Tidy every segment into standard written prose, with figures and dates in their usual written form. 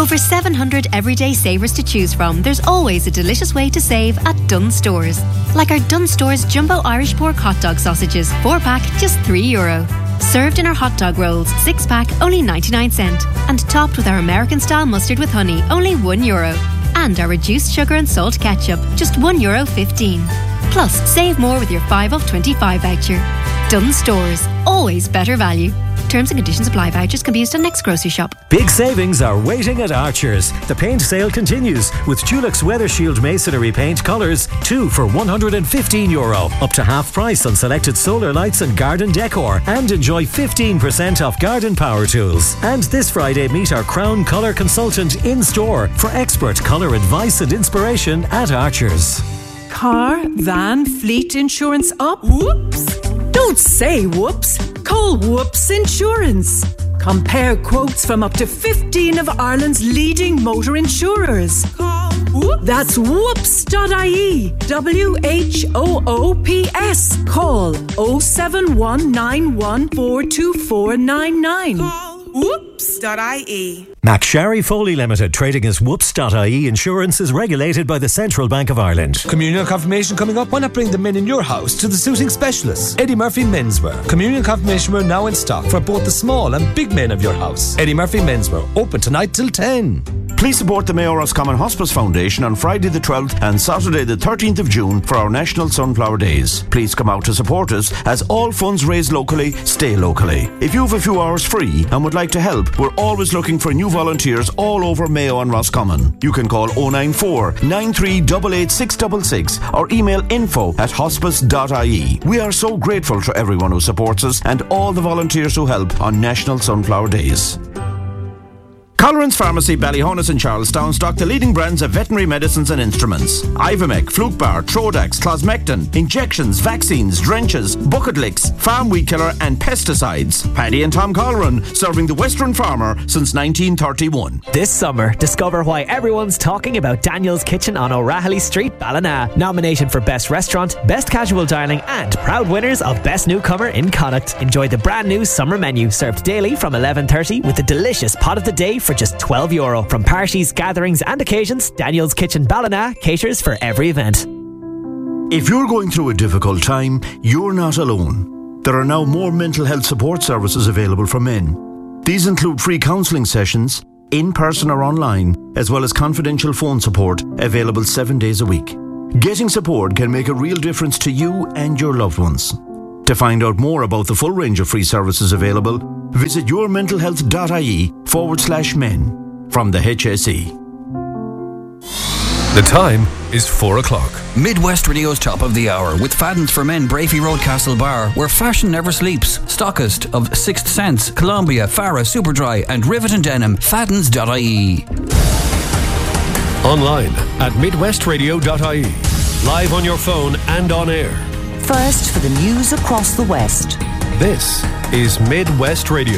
Over 700 everyday savers to choose from, there's always a delicious way to save at Dunnes Stores. Like our Dunnes Stores Jumbo Irish Pork Hot Dog Sausages, 4-pack, just €3. Served in our hot dog rolls, 6-pack, only 99¢. And topped with our American-style mustard with honey, only €1. And our reduced sugar and salt ketchup, just €1.15. Plus, save more with your 5 off 25 voucher. Dunnes Stores, always better value. Terms and conditions apply. Vouchers can be used on next grocery shop. Big savings are waiting at Archer's. The paint sale continues with Dulux Weather Shield Masonry Paint colours, 2 for €115. Up to half price on selected solar lights and garden decor. And enjoy 15% off garden power tools. And this Friday, meet our Crown Colour consultant in store for expert colour advice and inspiration at Archer's. Car, van, fleet insurance up? Whoops! Don't say whoops. Call Whoops Insurance. Compare quotes from up to 15 of Ireland's leading motor insurers. Call Whoops. That's whoops.ie. WHOOPS. Call 07191424999. Call whoops.ie. McSharry Foley Limited, trading as Whoops.ie Insurance, is regulated by the Central Bank of Ireland. Communion confirmation coming up. Why not bring the men in your house to the suiting specialist, Eddie Murphy Menswear. Communion confirmation wear now in stock for both the small and big men of your house. Eddie Murphy Menswear, open tonight till 10. Please support the Mayo Roscommon Hospice Foundation on Friday the 12th and Saturday the 13th of June for our National Sunflower Days. Please come out to support us, as all funds raised locally stay locally. If you have a few hours free and would like to help, we're always looking for new volunteers all over Mayo and Roscommon. You can call 094 9388 666 or email info@hospice.ie. We are so grateful to everyone who supports us and all the volunteers who help on National Sunflower Days. Colleran's Pharmacy, Ballyhonus and Charlestown stock the leading brands of veterinary medicines and instruments. Ivomec, Flukebar, Trodax, Closmectin, injections, vaccines, drenches, bucket licks, farm weed killer and pesticides. Paddy and Tom Colleran, serving the Western farmer since 1931. This summer, discover why everyone's talking about Daniel's Kitchen on O'Rahilly Street, Ballina. Nominated for Best Restaurant, Best Casual Dining and proud winners of Best Newcomer in Connacht. Enjoy the brand new summer menu, served daily from 11:30 with a delicious pot of the day for just €12. From parties, gatherings and occasions, Daniel's Kitchen Ballina caters for every event. If you're going through a difficult time, you're not alone. There are now more mental health support services available for men. These include free counselling sessions, in person or online, as well as confidential phone support available 7 days a week. Getting support can make a real difference to you and your loved ones. To find out more about the full range of free services available, visit yourmentalhealth.ie/men from the HSE. The time is 4 o'clock. Midwest Radio's top of the hour with Fadden's for Men, Brafey Road, Castle Bar, where fashion never sleeps. Stockist of Sixth Sense, Columbia, Farah, Superdry and Rivet and Denim. Faddens.ie. Online at midwestradio.ie. Live on your phone and on air. First for the news across the West. This is Midwest Radio.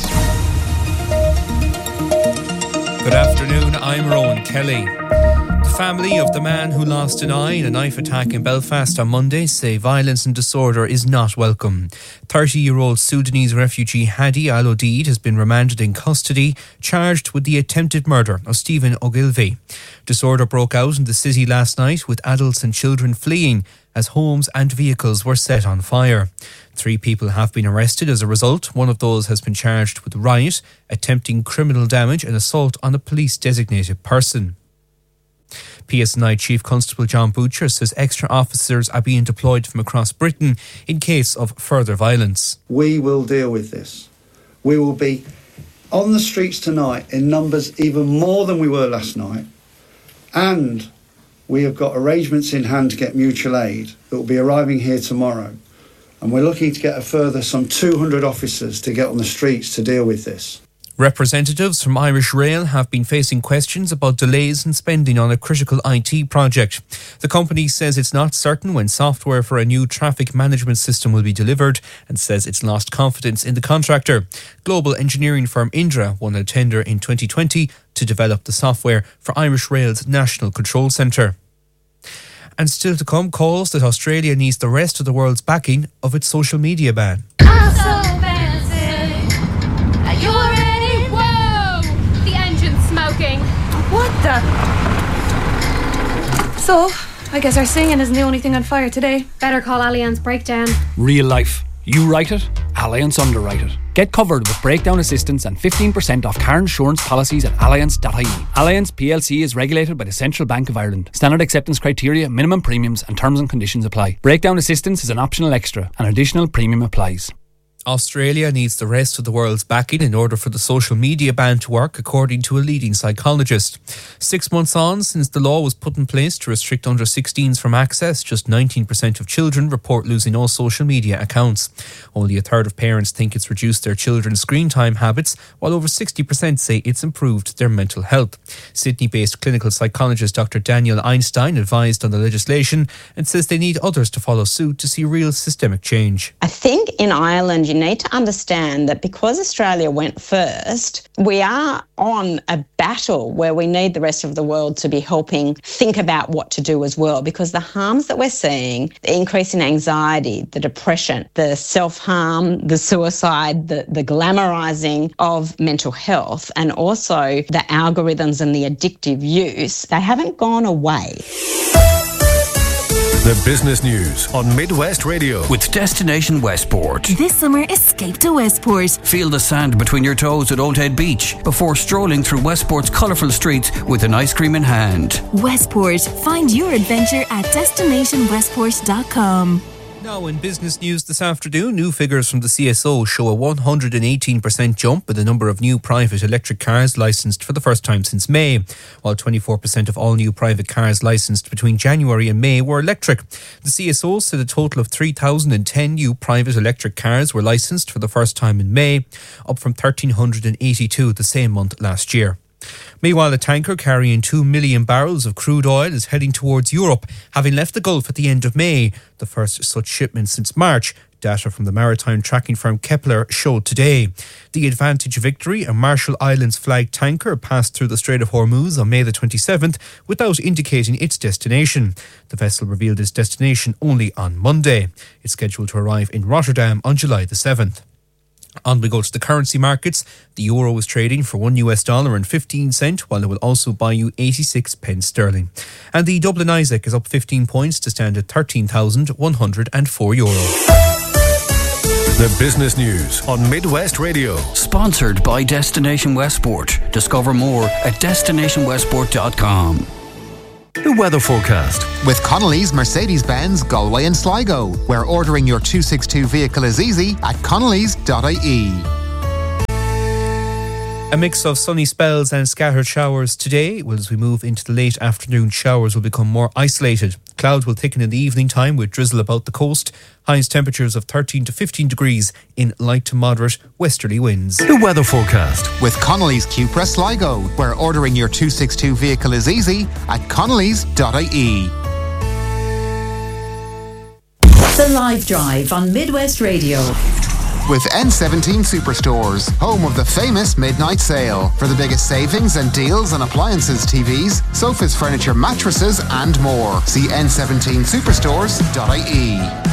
Good afternoon, I'm Rowan Kelly. The family of the man who lost an eye in a knife attack in Belfast on Monday say violence and disorder is not welcome. 30-year-old Sudanese refugee Hadi Al-Odeid has been remanded in custody, charged with the attempted murder of Stephen Ogilvie. Disorder broke out in the city last night, with adults and children fleeing as homes and vehicles were set on fire. 3 people have been arrested as a result. One of those has been charged with riot, attempting criminal damage and assault on a police-designated person. PSNI Chief Constable John Butcher says extra officers are being deployed from across Britain in case of further violence. We will deal with this. We will be on the streets tonight in numbers even more than we were last night, and we have got arrangements in hand to get mutual aid that will be arriving here tomorrow, and we're looking to get a further some 200 officers to get on the streets to deal with this. Representatives from Irish Rail have been facing questions about delays in spending on a critical IT project. The company says it's not certain when software for a new traffic management system will be delivered, and says it's lost confidence in the contractor. Global engineering firm Indra won a tender in 2020 to develop the software for Irish Rail's National Control Centre. And still to come, calls that Australia needs the rest of the world's backing of its social media ban. I'm so fancy. Are you ready? Whoa! The engine's smoking. Krista! So, I guess our singing isn't the only thing on fire today. Better call Allianz Breakdown. Real life. You write it, Allianz underwrite it. Get covered with breakdown assistance and 15% off car insurance policies at allianz.ie. Allianz PLC is regulated by the Central Bank of Ireland. Standard acceptance criteria, minimum premiums and terms and conditions apply. Breakdown assistance is an optional extra. An additional premium applies. Australia needs the rest of the world's backing in order for the social media ban to work, according to a leading psychologist. 6 months on since the law was put in place to restrict under 16s from access, just 19% of children report losing all social media accounts. Only a third of parents think it's reduced their children's screen time habits, while over 60% say it's improved their mental health. Sydney-based clinical psychologist Dr. Daniel Einstein advised on the legislation and says they need others to follow suit to see real systemic change. I think in Ireland you need to understand that because Australia went first, we are on a battle where we need the rest of the world to be helping think about what to do as well, because the harms that we're seeing, the increase in anxiety, the depression, the self-harm, the suicide, the glamorising of mental health, and also the algorithms and the addictive use, they haven't gone away. The business news on Midwest Radio. With Destination Westport. This summer, escape to Westport. Feel the sand between your toes at Old Head Beach before strolling through Westport's colourful streets with an ice cream in hand. Westport. Find your adventure at destinationwestport.com. Now in business news this afternoon, new figures from the CSO show a 118% jump in the number of new private electric cars licensed for the first time since May, while 24% of all new private cars licensed between January and May were electric. The CSO said a total of 3,010 new private electric cars were licensed for the first time in May, up from 1,382 the same month last year. Meanwhile, a tanker carrying 2 million barrels of crude oil is heading towards Europe, having left the Gulf at the end of May, the first such shipment since March. Data from the maritime tracking firm Kepler showed today. The Advantage Victory, a Marshall Islands flagged tanker, passed through the Strait of Hormuz on May the 27th without indicating its destination. The vessel revealed its destination only on Monday. It's scheduled to arrive in Rotterdam on July the 7th. On we go to the currency markets. The euro is trading for $1.15, while it will also buy you 86 pence sterling. And the Dublin Isaac is up 15 points to stand at €13,104. The business news on Midwest Radio. Sponsored by Destination Westport. Discover more at destinationwestport.com. The weather forecast. With Connolly's Mercedes-Benz Galway and Sligo, where ordering your 262 vehicle is easy at connolly's.ie. A mix of sunny spells and scattered showers today. Well, as we move into the late afternoon, showers will become more isolated. Clouds will thicken in the evening time with drizzle about the coast. Highest temperatures of 13 to 15 degrees in light to moderate westerly winds. The weather forecast. With Connolly's Cupra Sligo, where ordering your 262 vehicle is easy at connolly's.ie. The Live Drive on Midwest Radio. With N17 Superstores, home of the famous midnight sale. For the biggest savings and deals on appliances, TVs, sofas, furniture, mattresses and more. See n17superstores.ie.